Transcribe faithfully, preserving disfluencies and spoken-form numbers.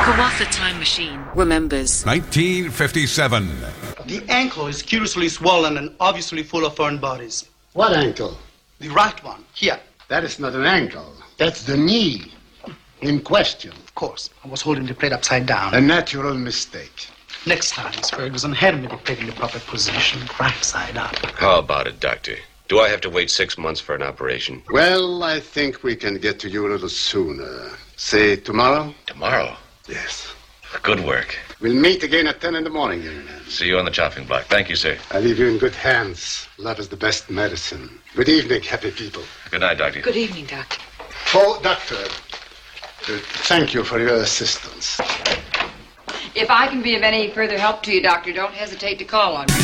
Kawasa Time Machine remembers. nineteen fifty-seven. The ankle is curiously swollen and obviously full of foreign bodies. What ankle? The right one, here. That is not an ankle. That's the knee in question. Of course, I was holding the plate upside down. A natural mistake. Next time, Miss Ferguson, hand me the plate in the proper position, right side up. How about it, Doctor? Do I have to wait six months for an operation? Well, I think we can get to you a little sooner. Say tomorrow? Tomorrow? Yes. Good work. We'll meet again at ten in the morning, young man. See you on the chopping block. Thank you, sir. I leave you in good hands. Love is the best medicine. Good evening, happy people. Good night, Doctor. Good evening, Doctor. Oh, Doctor, uh, thank you for your assistance. If I can be of any further help to you, Doctor, don't hesitate to call on me.